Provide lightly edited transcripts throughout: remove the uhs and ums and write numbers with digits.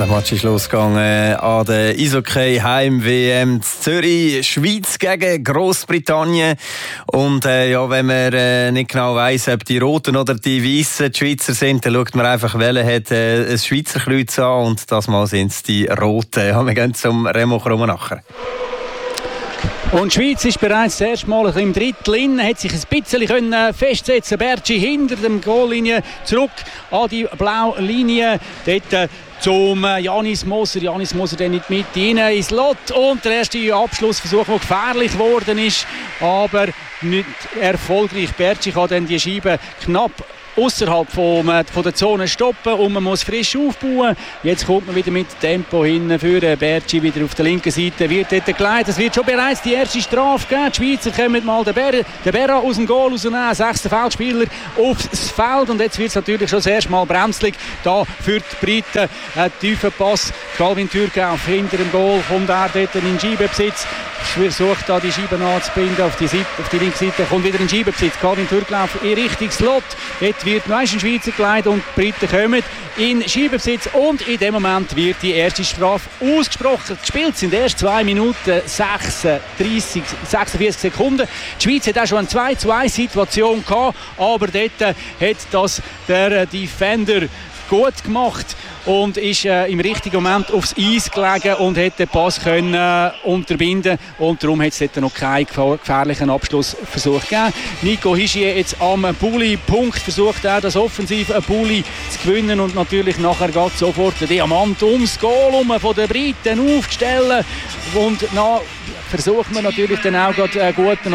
Der Match ist losgegangen an der Eishockey Heim-WM in Zürich. Schweiz gegen Grossbritannien. Und wenn man nicht genau weiss, ob die Roten oder die Weißen die Schweizer sind, dann schaut man einfach, welcher hat ein Schweizer Kreuz an. Und das Mal sind es die Roten. Ja, wir gehen zum Remo Krummer nachher. Und die Schweiz ist bereits das erste Mal im Drittel inne, hat sich ein bisschen festsetzen. Bertschi hinter der Goallinie zurück an die blaue Linie. Dort zum Janis Moser. Janis Moser dann nicht mit rein ins Lot. Und der erste Abschlussversuch, der gefährlich geworden ist, aber nicht erfolgreich. Bertschi kann dann die Scheibe knapp außerhalb von der Zone stoppen und man muss frisch aufbauen. Jetzt kommt man wieder mit Tempo hin für Bertschi wieder auf der linken Seite. Wird dort geleitet. Es wird schon bereits die erste Strafe geben. Die Schweizer kommen mal den Berra aus dem Goal rausnehmen. 6. Feldspieler aufs Feld. Und jetzt wird es natürlich schon das erste Mal bremslig da für die Briten. Ein tiefer Pass. Calvin Thurgau hinter dem Goal. Kommt er dort in den Scheibebesitz. Versucht da die Scheibe anzubinden auf die linke Seite. Kommt wieder in den Scheibebesitz. Calvin Thurgau in Richtung Slot. Dort wird noch ein Schweizer geleitet und die Briten kommen in Scheibebesitz. Und in dem Moment wird die erste Strafe ausgesprochen. Gespielt sind erst 2 Minuten 46 Sekunden. Die Schweiz hat auch schon eine 2-2-Situation gehabt, aber dort hat das der Defender gut gemacht und ist im richtigen Moment aufs Eis gelegen und hat den Pass können unterbinden, und darum hat es dort noch keinen gefährlichen Abschlussversuch gegeben. Nico Hischier jetzt am Bulli-Punkt versucht er das offensiv Bulli zu gewinnen, und natürlich nachher geht sofort der Diamant ums Goal von den Briten aufzustellen, und dann versucht man natürlich dann auch eine gute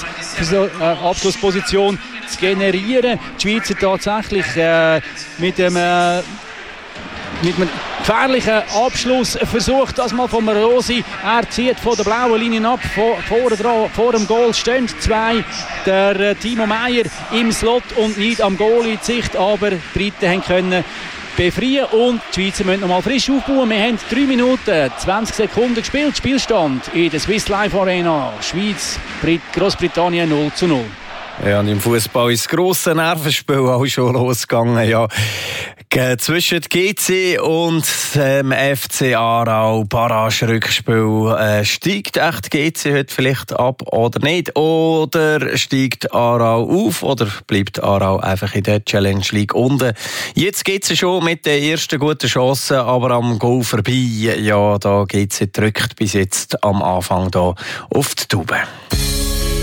Abschlussposition zu generieren. Die Schweizer tatsächlich mit einem gefährlichen Abschluss versucht das mal von Rosi. Er zieht von der blauen Linie ab. Vor dem Goal stehen 2. Der Timo Meyer im Slot und nicht am Goal in Sicht. Aber die Briten können befreien und die Schweizer müssen nochmal frisch aufbauen. Wir haben 3 Minuten 20 Sekunden gespielt. Spielstand in der Swiss Life Arena. Schweiz, Grossbritannien 0:0. Ja, und im Fußball ist das grosse Nervenspiel auch schon losgegangen. Ja. Zwischen GC und dem FC Aarau, Barrage-Rückspiel. Steigt echt GC heute vielleicht ab oder nicht? Oder steigt Aarau auf? Oder bleibt Aarau einfach in der Challenge League unten? Jetzt geht es schon mit den ersten guten Chancen, aber am Goal vorbei. Ja, da GC drückt bis jetzt am Anfang da auf die Tube.